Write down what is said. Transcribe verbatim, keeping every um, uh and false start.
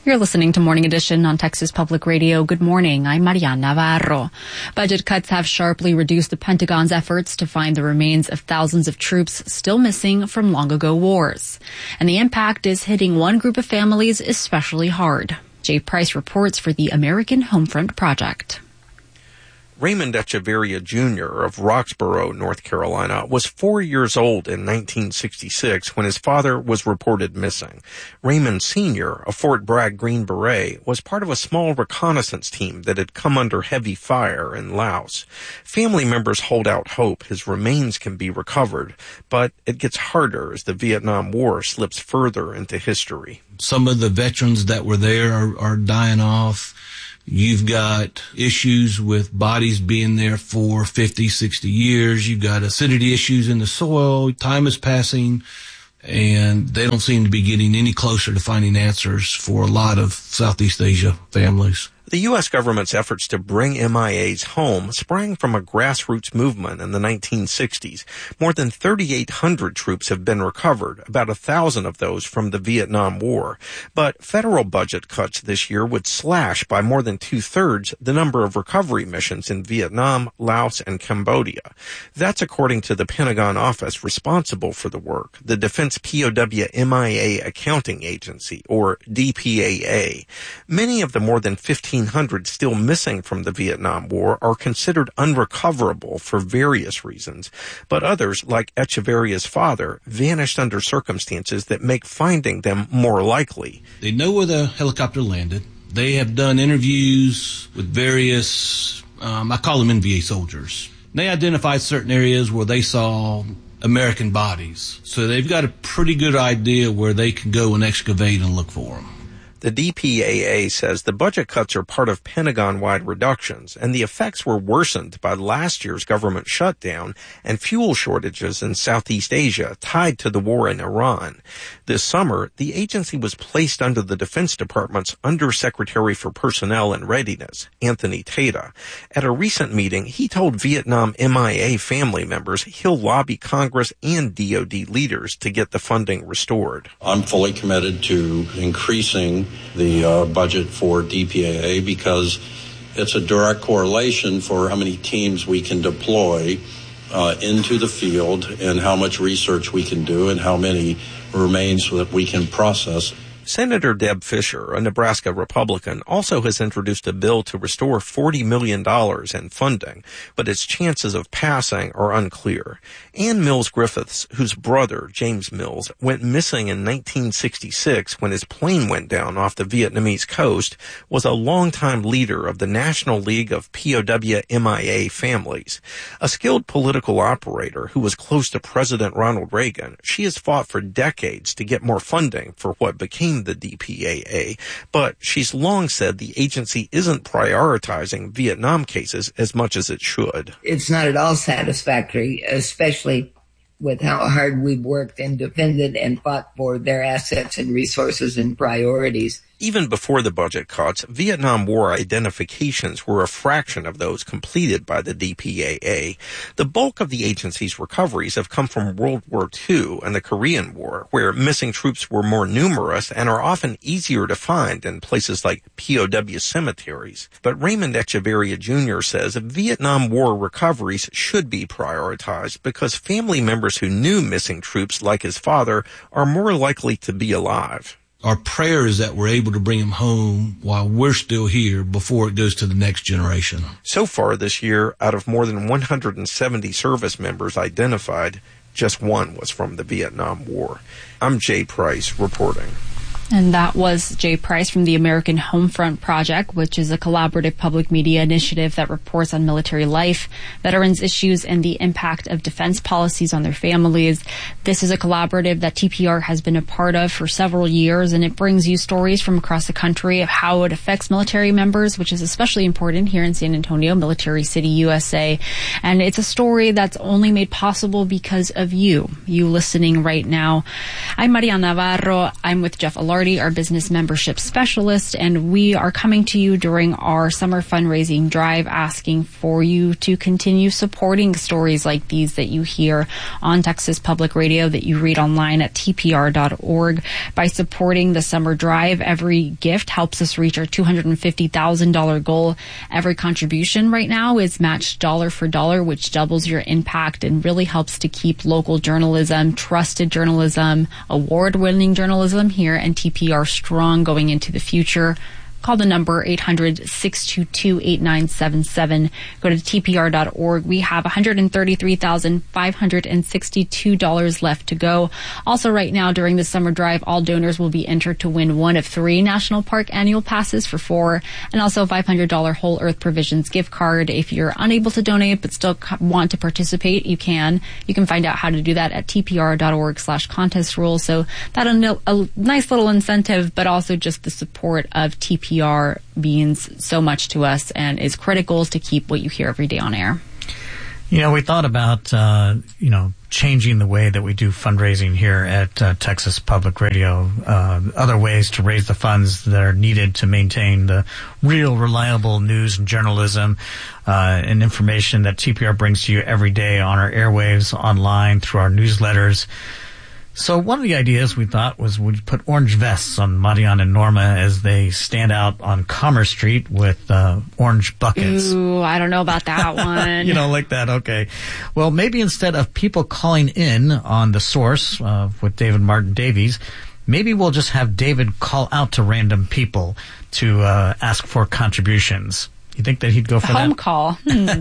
You're listening to Morning Edition on Texas Public Radio. Good morning. I'm Mariana Navarro. Budget cuts have sharply reduced the Pentagon's efforts to find the remains of thousands of troops still missing from long-ago wars. And the impact is hitting one group of families especially hard. Jay Price reports for the American Homefront Project. Raymond Echeverria Junior of Roxborough, North Carolina, was four years old in nineteen sixty-six when his father was reported missing. Raymond Senior, a Fort Bragg Green Beret, was part of a small reconnaissance team that had come under heavy fire in Laos. Family members hold out hope his remains can be recovered, but it gets harder as the Vietnam War slips further into history. Some of the veterans that were there are, are dying off. You've got issues with bodies being there for fifty, sixty years. You've got acidity issues in the soil. Time is passing, and they don't seem to be getting any closer to finding answers for a lot of Southeast Asia families. The U S government's efforts to bring M I As home sprang from a grassroots movement in the nineteen sixties. More than thirty-eight hundred troops have been recovered, about a thousand of those from the Vietnam War. But federal budget cuts this year would slash by more than two-thirds the number of recovery missions in Vietnam, Laos, and Cambodia. That's according to the Pentagon office responsible for the work, the Defense P O W M I A Accounting Agency, or D P A A. Many of the more than fifteen hundred still missing from the Vietnam War are considered unrecoverable for various reasons, but others, like Echeverria's father, vanished under circumstances that make finding them more likely. They know where the helicopter landed. They have done interviews with various, um, I call them N V A soldiers. They identified certain areas where they saw American bodies, so they've got a pretty good idea where they can go and excavate and look for them. The D P A A says the budget cuts are part of Pentagon-wide reductions, and the effects were worsened by last year's government shutdown and fuel shortages in Southeast Asia tied to the war in Iran. This summer, the agency was placed under the Defense Department's Undersecretary for Personnel and Readiness, Anthony Tata. At a recent meeting, he told Vietnam M I A family members he'll lobby Congress and D O D leaders to get the funding restored. I'm fully committed to increasing the uh, budget for D P A A because it's a direct correlation for how many teams we can deploy uh, into the field and how much research we can do and how many remains that we can process. Senator Deb Fischer, a Nebraska Republican, also has introduced a bill to restore forty million dollars in funding, but its chances of passing are unclear. Ann Mills Griffiths, whose brother, James Mills, went missing in nineteen sixty-six when his plane went down off the Vietnamese coast, was a longtime leader of the National League of P O W M I A Families. A skilled political operator who was close to President Ronald Reagan, she has fought for decades to get more funding for what became the D P A A, but she's long said the agency isn't prioritizing Vietnam cases as much as it should. It's not at all satisfactory, especially with how hard we've worked and defended and fought for their assets and resources and priorities. Even before the budget cuts, Vietnam War identifications were a fraction of those completed by the D P A A. The bulk of the agency's recoveries have come from World War Two and the Korean War, where missing troops were more numerous and are often easier to find in places like P O W cemeteries. But Raymond Echeverria Junior says Vietnam War recoveries should be prioritized because family members who knew missing troops, like his father, are more likely to be alive. Our prayer is that we're able to bring them home while we're still here before it goes to the next generation. So far this year, out of more than one hundred seventy service members identified, just one was from the Vietnam War. I'm Jay Price reporting. And that was Jay Price from the American Homefront Project, which is a collaborative public media initiative that reports on military life, veterans issues, and the impact of defense policies on their families. This is a collaborative that T P R has been a part of for several years, and it brings you stories from across the country of how it affects military members, which is especially important here in San Antonio, Military City, U S A. And it's a story that's only made possible because of you, you listening right now. I'm Mariana Navarro. I'm with Jeff Alar Gilardi, our business membership specialist, and we are coming to you during our summer fundraising drive asking for you to continue supporting stories like these that you hear on Texas Public Radio, that you read online at T P R dot org. By supporting the summer drive, every gift helps us reach our two hundred fifty thousand dollars goal. Every contribution right now is matched dollar for dollar, which doubles your impact and really helps to keep local journalism, trusted journalism, award-winning journalism here and T P R strong going into the future. Call the number eight hundred, six two two, eight nine seven seven. Go to T P R dot org. We have one hundred thirty-three thousand five hundred sixty-two dollars left to go. Also, right now, during the summer drive, all donors will be entered to win one of three National Park annual passes for four, and also a five hundred dollars Whole Earth Provisions gift card. If you're unable to donate but still want to participate, you can. You can find out how to do that at T P R dot org slash contest rules. So that's a, a nice little incentive, but also just the support of T P R means so much to us and is critical to keep what you hear every day on air. You know, we thought about, uh, you know, changing the way that we do fundraising here at uh, Texas Public Radio, uh, other ways to raise the funds that are needed to maintain the real, reliable news and journalism uh, and information that T P R brings to you every day on our airwaves, online, through our newsletters. So one of the ideas we thought was we'd put orange vests on Marian and Norma as they stand out on Commerce Street with uh, orange buckets. Ooh, I don't know about that one. You don't like that? Okay. Well, maybe instead of people calling in on The Source uh, with David Martin Davies, maybe we'll just have David call out to random people to uh, ask for contributions. You think that he'd go for Home that? call. Hmm.